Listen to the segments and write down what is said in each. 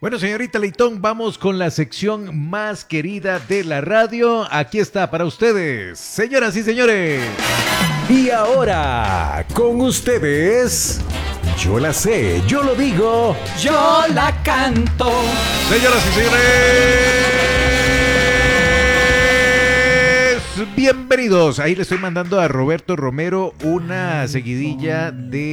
Bueno, señorita Leitón, vamos con la sección más querida de la radio. Aquí está para ustedes, señoras y señores. Y ahora, con ustedes, yo la sé, yo lo digo, yo la canto. Señoras y señores, bienvenidos. Ahí le estoy mandando a Roberto Romero una seguidilla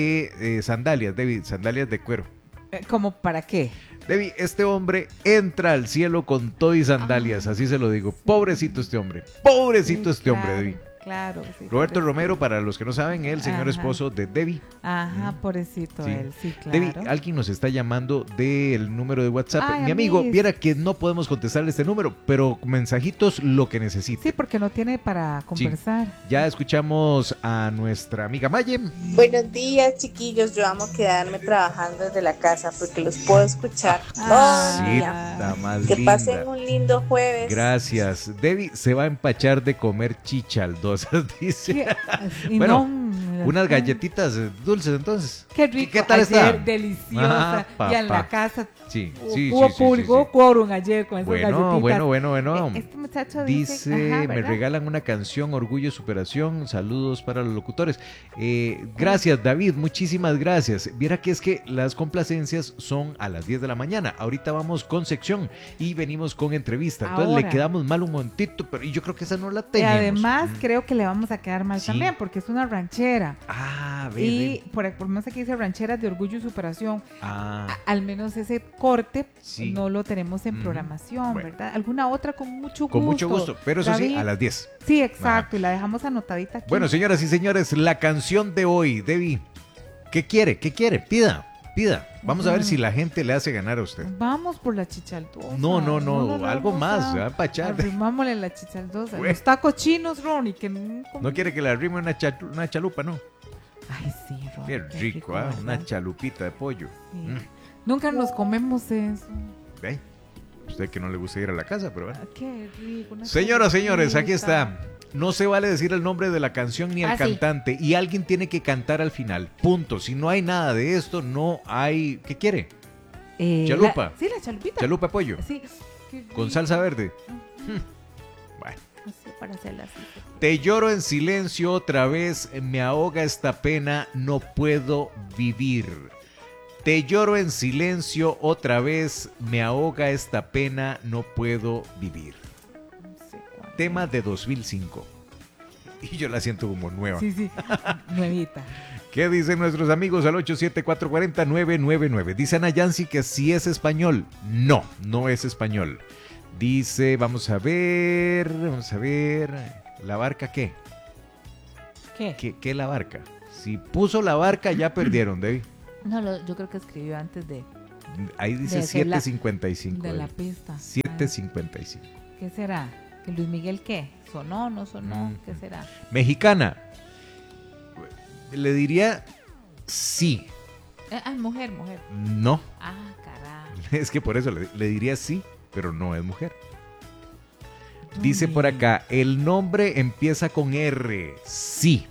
de sandalias, David, sandalias de cuero. ¿Cómo para qué? Debbie, este hombre entra al cielo con todo y sandalias, así se lo digo. Pobrecito este hombre, pobrecito este hombre, Debbie. Claro. Sí, Roberto Romero, para los que no saben, el señor esposo de Debbie. Ajá, pobrecito Sí. él, sí, claro. Debbie, alguien nos está llamando del número de WhatsApp. Ay, Mi amigo, amiguis. viera que no podemos contestarle este número, pero mensajitos lo que necesite. Sí, porque no tiene para conversar. Ya escuchamos a nuestra amiga Maye. Buenos días, chiquillos. Yo amo quedarme trabajando desde la casa porque los puedo escuchar. Ay, Cita más Que linda. pasen un lindo jueves. Gracias. Debbie se va a empachar de comer chichaldosas, dice. Y Bueno, no, unas galletitas dulces entonces. Qué rico. ¿Qué tal está? Ayer, deliciosa. Ah, y en papá. la casa Sí, hubo sí, público, sí. quórum ayer con esas galletitas. Bueno. Este muchacho Dice, ajá, me ¿verdad? regalan una canción, Orgullo y Superación. Saludos para los locutores. Gracias, David, muchísimas gracias. Viera que es que las complacencias son a las 10 de la mañana. Ahorita vamos con sección y venimos con entrevista. Entonces Ahora. le quedamos mal un momentito, pero yo creo que esa no la Y teníamos. además creo que le vamos a quedar mal Sí. también porque es una ranchera. Ah, Y por lo menos aquí dice rancheras de orgullo y superación. Ah, Al menos ese corte Sí. no lo tenemos en Ujú. programación, Bueno. ¿verdad? Alguna otra con mucho gusto. con mucho gusto, pero eso sí, David. a las 10. Sí, exacto, y la dejamos anotadita aquí. Bueno, señoras y señores, la canción de hoy, Debbie, ¿qué quiere? ¿Qué quiere? Pida. Vamos a ver si la gente le hace ganar a usted. Vamos por la chichaldosa. No, algo vamos más, a- se va a empachar. Arrimámosle la chichaldosa. Bueno. Los tacos chinos, Ronnie, que no... No quiere que le arrime una chalupa, ¿no? Ay, sí, Ronnie. Qué rico, ¿ah? ¿verdad? Una chalupita de pollo. Sí. Nunca nos comemos eso. Ve, usted que no le gusta ir a la casa, pero bueno. Ah, qué rico. una Señoras, señores, aquí chalupita. está. No se vale decir el nombre de la canción ni el Ah, sí. cantante. Y alguien tiene que cantar al final. Punto. Si no hay nada de esto, no hay... ¿Qué quiere? Chalupa. Sí, la chalupita. Chalupa de pollo. Sí. Qué Con rico. salsa verde. Bueno. No sé, para hacerla así. Te lloro en silencio otra vez, me ahoga esta pena, no puedo vivir. Te lloro en silencio otra vez, me ahoga esta pena, no puedo vivir. No sé cuál. Tema de 2005. Y yo la siento como nueva. Sí, nuevita. ¿Qué dicen nuestros amigos al 874-40-999? Dice Ana Yancy que sí es español. No, no es español. Dice, vamos a ver. ¿La barca qué? ¿Qué? ¿Qué la barca? Si puso la barca, ya perdieron, Debbie. No, yo creo que escribió antes de Ahí dice De hacer la- 7.55. la Debbie. pista. 7.55. ¿Qué será? ¿Que Luis Miguel qué? ¿Sonó? ¿No sonó? Mm. ¿Qué será? Mexicana. Le diría sí. Mujer. No. Ah, carajo. Es que por eso le diría sí, pero no es mujer. Dice por acá, el nombre empieza con R. Sí.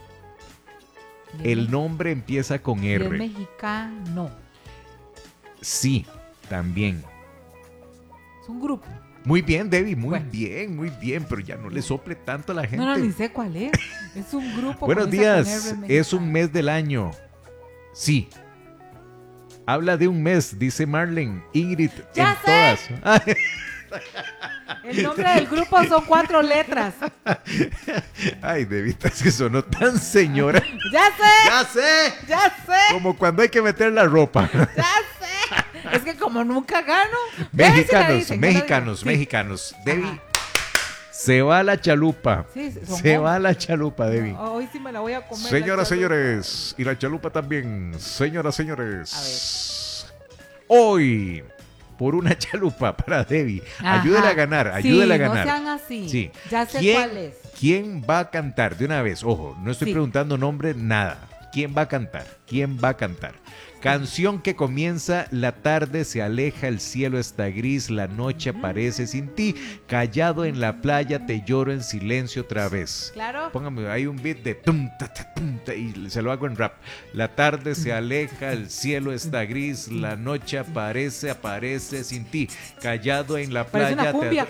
El nombre empieza con Es R. mexicano. Sí, también. Es un grupo. Muy bien, Debbie, muy Bueno. bien, pero ya no le sople tanto a la gente. No, ni sé cuál es. Es un grupo. Buenos comienza con días, R, es un mes del año. Sí. Habla de un mes, dice Marlene. Ingrid, ¡Ya en sé! todas. Ay, El nombre del grupo son 4 letras. ay, Debbie, es que sonó tan señora. ¡Ya sé! ¡Ya sé! ¡Ya sé! Como cuando hay que meter la ropa. ¡Ya sé! Es que como nunca gano. Ve si la dicen, que la digan. Sí. mexicanos. Debbie, Ajá. se va la chalupa. Sí, son Se va hombres. la chalupa, Debbie. No, hoy sí me la voy a comer. Señoras, la chalupa. señores, y la chalupa también. Señoras, señores. Hoy, por una chalupa para Debbie. Ajá. Ayúdela a ganar, ayúdela a Sí, ganar. no sean así. Sí. Ya sé ¿Quién- cuál es. ¿Quién va a cantar? De una vez, ojo, no estoy Sí. preguntando nombre, nada. ¿Quién va a cantar? ¿Quién va a cantar? Canción que comienza: la tarde se aleja, el cielo está gris, la noche aparece sin ti, callado en la playa te lloro en silencio otra vez. Claro. Póngame, hay un beat de tum, ta, ta, tum, ta, y se lo hago en rap. La tarde se aleja, el cielo está gris, la noche aparece sin ti, callado en la Parece playa. una cumbia.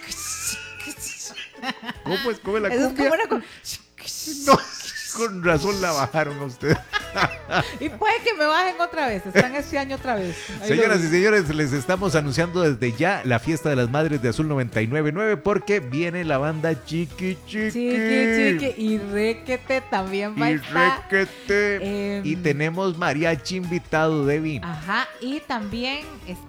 ¿Cómo es? ¿Cómo es la Eso es cumbia? como una No, con razón la bajaron a usted. Y puede que me bajen otra vez. Están este año otra vez. Ahí Señoras lo y vi. señores, les estamos anunciando desde ya la fiesta de las madres de Azul 99.9 porque viene la banda Chiqui Chiqui. Chiqui. Y Requete también va a Y estar. Requete. Y tenemos mariachi invitado, Debbie. Ajá. Y también,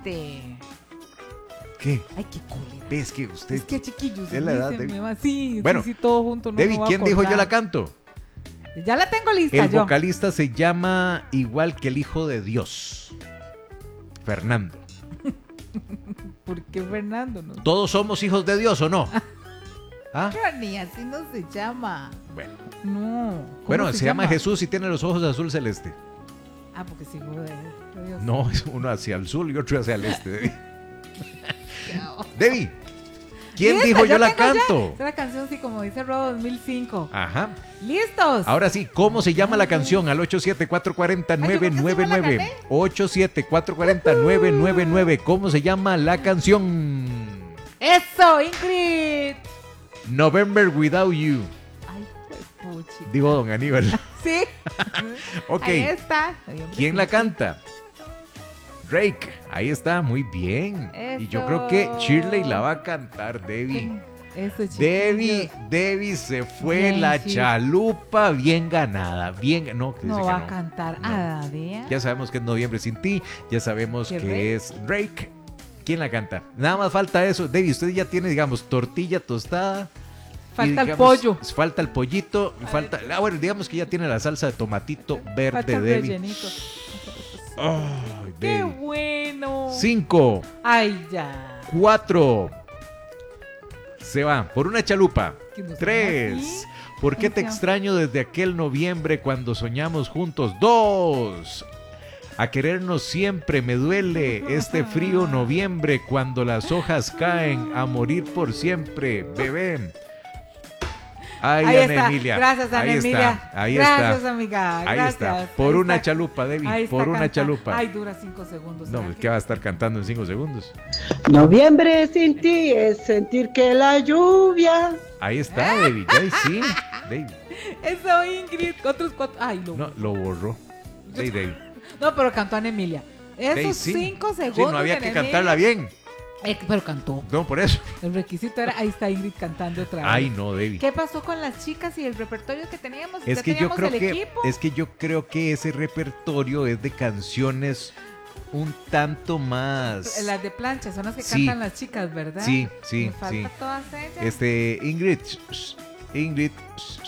¿Qué? Ay, qué cólera. ¿Ves que usted? Es que chiquillos. es la edad, se Debbie. me va. Sí, Bueno, sí, todo junto. No Debbie, me voy a ¿quién dijo yo acordar. la canto? Ya la tengo lista El yo. vocalista se llama igual que el Hijo de Dios, Fernando. ¿Por qué Fernando? No? ¿Todos somos hijos de Dios o no? ¿Ah? Pero ni así no se llama. Bueno, No. ¿Cómo bueno, se llama Jesús y tiene los ojos azul celeste. Ah, porque sí, de Dios. No, es uno hacia el sur y otro hacia el este. Debbie. Debbie, ¿quién Lista, dijo yo la tengo ya. canto? Es la canción, sí, como dice Robo 2005. Ajá. ¿Listos? Ahora sí, ¿cómo se llama la canción? Al 874-40-999. 874-40-999. ¿Cómo se llama la canción? ¡Eso, Ingrid! November Without You. Ay, pues, puchi. Digo, don Aníbal. Sí. Ok. Ahí está. ¿Quién la canta? Drake. Ahí está, muy bien. Y yo creo que Shirley la va a cantar, Debbie. Eso, chiquillos. Debbie se fue Bien, la sí. chalupa bien ganada. Bien, no, que dice No que va a no. cantar. No. Ah, vea. Ya sabemos que es Noviembre sin ti. Ya sabemos ¿Qué que Drake? es Drake. ¿Quién la canta? Nada más falta eso. Debbie, usted ya tiene, digamos, tortilla tostada. Falta y, el pollo. Falta el pollito. Falta. Bueno, digamos que ya tiene la salsa de tomatito verde, Falta el Debbie. rellenito. Ay, ¡Qué Debbie. bueno! 5, ¡Ay, ya! 4. Se va por una chalupa. ¿Que nos 3. van así? ¿Por qué te Ajá. extraño desde aquel noviembre cuando soñamos juntos? 2. A querernos siempre me duele este frío noviembre cuando las hojas caen a morir por siempre, bebé. Ay, Ahí Ana está. Emilia. Gracias, Ana Ahí Emilia. está. Ahí Gracias, está. amiga. Ahí Gracias. está. Por Ahí una está. chalupa, Debbie. Ahí está Por una canta. chalupa. Ay, dura 5 segundos. No, ¿será ¿qué va a estar cantando en 5 segundos? Noviembre sin ti es sentir que la lluvia. Ahí está, Debbie. Ahí sí. Debbie. Eso, Ingrid. Otros 4. Ay, lo... No, lo borró. Sí, Debbie. No, pero cantó Ana Emilia. Esos Sí. 5 segundos. Sí, no había de que Ana cantarla Emilia. bien. Pero cantó. No, por eso. El requisito era, ahí está Ingrid cantando otra vez. Ay, no, Debbie. ¿Qué pasó con las chicas y el repertorio que teníamos? Es ¿Ya que yo teníamos creo el que equipo? yo creo que ese repertorio es de canciones un tanto más. Las de plancha son las que Sí. cantan las chicas, ¿verdad? Sí, sí, Me falta sí. todas ellas. Ingrid.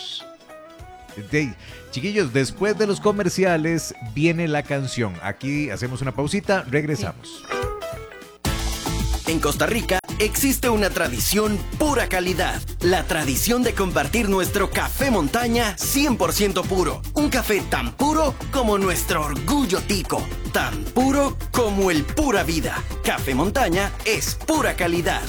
Chiquillos, después de los comerciales viene la canción. Aquí hacemos una pausita, regresamos. En Costa Rica existe una tradición pura calidad. La tradición de compartir nuestro café montaña 100% puro. Un café tan puro como nuestro orgullo tico. Tan puro como el pura vida. Café montaña es pura calidad.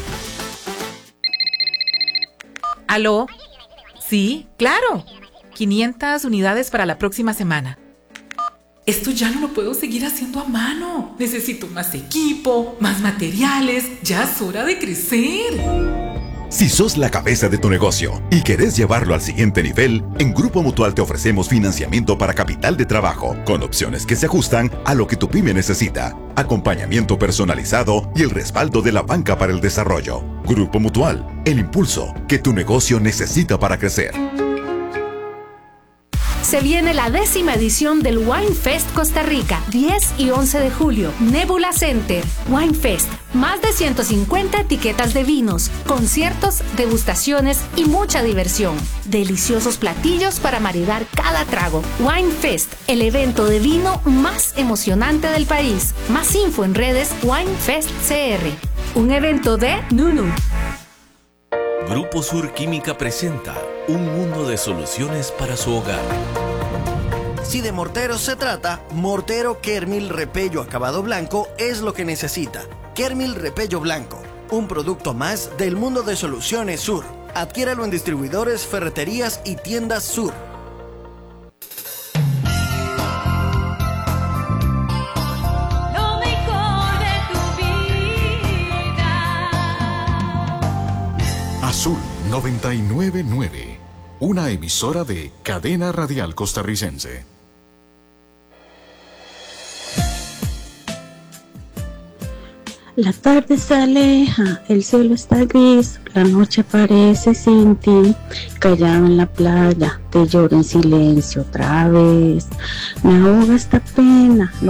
¿Aló? Sí, claro. 500 unidades para la próxima semana. Esto ya no lo puedo seguir haciendo a mano. Necesito más equipo, más materiales. Ya es hora de crecer. Si sos la cabeza de tu negocio y querés llevarlo al siguiente nivel, en Grupo Mutual te ofrecemos financiamiento para capital de trabajo, con opciones que se ajustan a lo que tu pyme necesita, acompañamiento personalizado y el respaldo de la banca para el desarrollo. Grupo Mutual, el impulso que tu negocio necesita para crecer. Se viene la 10ª edición del Wine Fest Costa Rica, 10 y 11 de julio, Nebula Center. Wine Fest, más de 150 etiquetas de vinos, conciertos, degustaciones y mucha diversión. Deliciosos platillos para maridar cada trago. Wine Fest, el evento de vino más emocionante del país. Más info en redes Wine Fest CR. Un evento de Nunu. Grupo Sur Química presenta un mundo de soluciones para su hogar. Si de morteros se trata, Mortero Kermil Repello Acabado Blanco es lo que necesita. Kermil Repello Blanco, un producto más del mundo de Soluciones Sur. Adquiéralo en distribuidores, ferreterías y tiendas Sur. Azul 999, una emisora de Cadena Radial Costarricense. La tarde se aleja, el cielo está gris, la noche parece sin ti, callado en la playa, te lloro en silencio otra vez, me ahoga esta pena.